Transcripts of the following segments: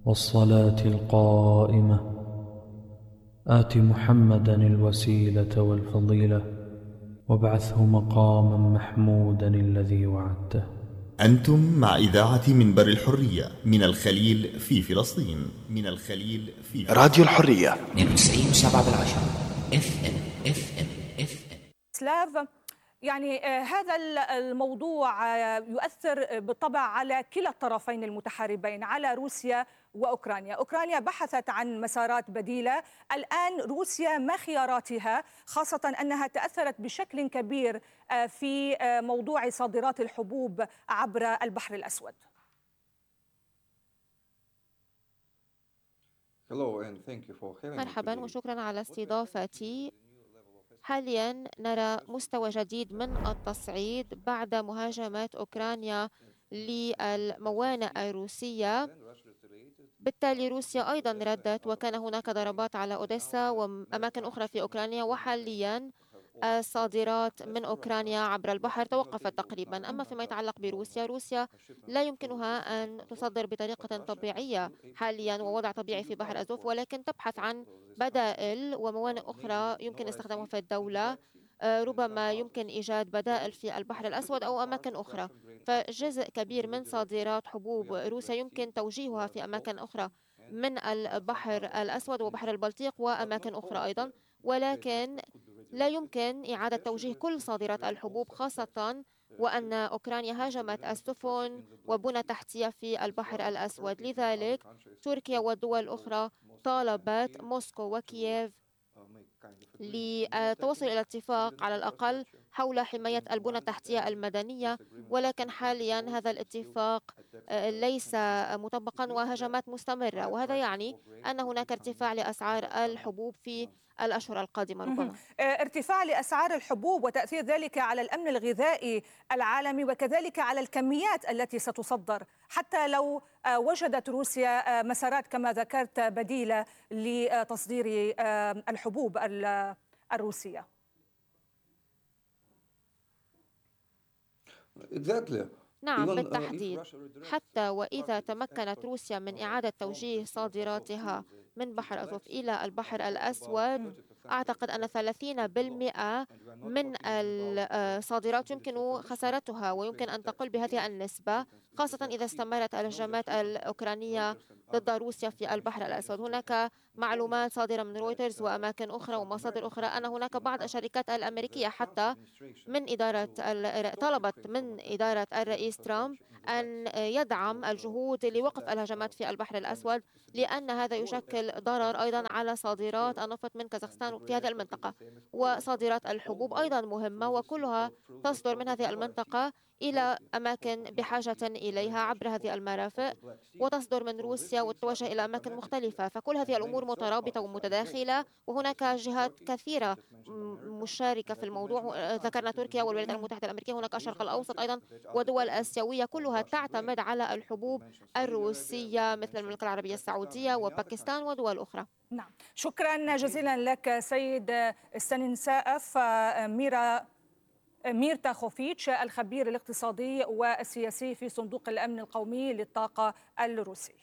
والصلاة القائمة آت محمدا الوسيلة والفضيلة وابعثه مقاما محمودا الذي وعدته. أنتم مع إذاعة منبر الحرية من الخليل في فلسطين. راديو الحرية 92.7 اف ام اف ام اف ام. سلاف، يعني هذا الموضوع يؤثر بالطبع على كلا الطرفين المتحاربين، على روسيا وأوكرانيا. أوكرانيا بحثت عن مسارات بديلة، الآن روسيا ما خياراتها، خاصة أنها تأثرت بشكل كبير في موضوع صادرات الحبوب عبر البحر الأسود. مرحبا وشكرا على استضافتي. حاليا نرى مستوى جديد من التصعيد بعد مهاجمة أوكرانيا للموانئ الروسية. بالتالي روسيا أيضا ردت، وكان هناك ضربات على أوديسا وأماكن أخرى في أوكرانيا، وحاليا الصادرات من أوكرانيا عبر البحر توقفت تقريبا. أما فيما يتعلق بروسيا، روسيا لا يمكنها أن تصدر بطريقة طبيعية حاليا ووضع طبيعي في بحر أزوف، ولكن تبحث عن بدائل وموانئ أخرى يمكن استخدامها في الدولة. ربما يمكن إيجاد بدائل في البحر الأسود أو أماكن أخرى. فجزء كبير من صادرات حبوب روسيا يمكن توجيهها في أماكن أخرى من البحر الأسود وبحر البلطيق وأماكن أخرى أيضا، ولكن لا يمكن إعادة توجيه كل صادرات الحبوب، خاصة وأن أوكرانيا هاجمت السفن وبنى تحتية في البحر الأسود. لذلك تركيا والدول الأخرى طالبت موسكو وكييف للتوصل إلى اتفاق على الأقل حول حماية البنى التحتية المدنية، ولكن حاليا هذا الاتفاق ليس مطبقا وهجمات مستمرة، وهذا يعني أن هناك ارتفاع لأسعار الحبوب في الأشهر القادمة ربما. ارتفاع لأسعار الحبوب وتأثير ذلك على الأمن الغذائي العالمي وكذلك على الكميات التي ستصدر، حتى لو وجدت روسيا مسارات كما ذكرت بديلة لتصدير الحبوب الروسية. نعم بالتحديد، حتى وإذا تمكنت روسيا من إعادة توجيه صادراتها من بحر أزوف إلى البحر الأسود، أعتقد أن 30% من الصادرات يمكن خسارتها، ويمكن أن تقل بهذه النسبة، خاصة إذا استمرت الهجمات الأوكرانية ضد روسيا في البحر الأسود. هناك معلومات صادرة من رويترز وأماكن أخرى ومصادر أخرى أن هناك بعض الشركات الأمريكية حتى من طلبت من إدارة الرئيس ترامب أن يدعم الجهود لوقف الهجمات في البحر الأسود، لأن هذا يشكل ضرر أيضا على صادرات النفط من كازاخستان في هذه المنطقة، وصادرات الحبوب أيضا مهمة وكلها تصدر من هذه المنطقة إلى أماكن بحاجة إليها عبر هذه المرافق، وتصدر من روسيا وتتوجه إلى أماكن مختلفة. فكل هذه الأمور مترابطة ومتداخلة، وهناك جهات كثيرة مشاركة في الموضوع. ذكرنا تركيا والولايات المتحدة الأمريكية، هناك الشرق الأوسط أيضا ودول آسيوية كلها تعتمد على الحبوب الروسية مثل المملكة العربية السعودية وباكستان ودول أخرى. نعم، شكرا جزيلا لك سيد ستانيسلاف ميرتاخوفيتش، الخبير الاقتصادي والسياسي في صندوق الأمن القومي للطاقة الروسي.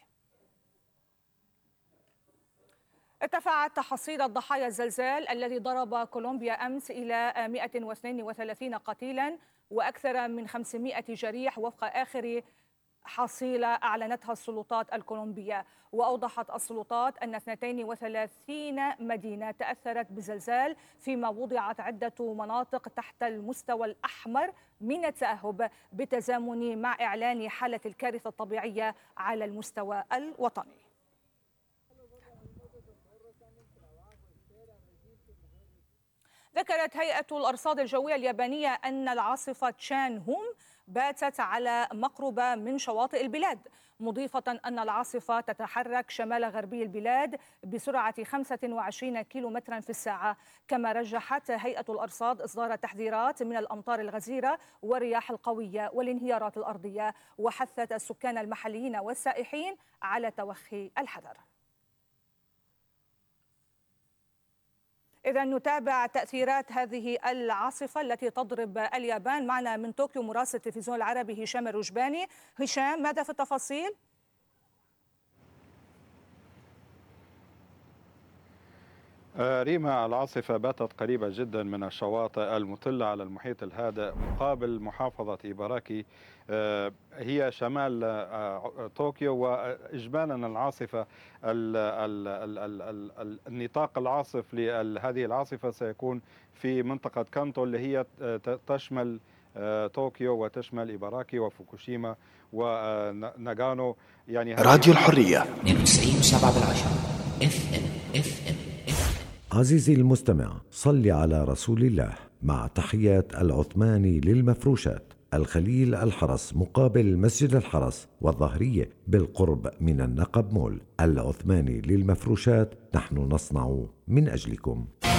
ارتفعت تحصيلة ضحايا الزلزال الذي ضرب كولومبيا أمس إلى 132 قتيلا وأكثر من 500 جريح وفق آخر حصيلة أعلنتها السلطات الكولومبية. وأوضحت السلطات أن 32 مدينة تأثرت بالزلزال، فيما وضعت عدة مناطق تحت المستوى الأحمر من التأهب بالتزامن مع إعلان حالة الكارثة الطبيعية على المستوى الوطني. ذكرت هيئة الأرصاد الجوية اليابانية أن العاصفة تشان هوم باتت على مقربة من شواطئ البلاد، مضيفة أن العاصفة تتحرك شمال غربي البلاد بسرعة 25 كيلومترا في الساعة. كما رجحت هيئة الأرصاد إصدار تحذيرات من الأمطار الغزيرة والرياح القوية والانهيارات الأرضية، وحثت السكان المحليين والسائحين على توخي الحذر. إذا نتابع تأثيرات هذه العاصفة التي تضرب اليابان. معنا من طوكيو مراسل التلفزيون العربي هشام الرجباني. هشام، ماذا في التفاصيل؟ ريما، العاصفة باتت قريبة جدا من الشواطئ المطلة على المحيط الهادئ مقابل محافظة إيباراكي، هي شمال طوكيو. وإجمالا العاصفة النطاق العاصف لهذه العاصفة سيكون في منطقة كانتو اللي هي تشمل طوكيو وتشمل إيباراكي وفوكوشيما وناغانو. يعني راديو الحرية 92.7 FM. عزيزي المستمع، صل على رسول الله. مع تحيات العثماني للمفروشات، الخليل الحرس مقابل مسجد الحرس والظهرية بالقرب من النقب مول. العثماني للمفروشات، نحن نصنع من أجلكم.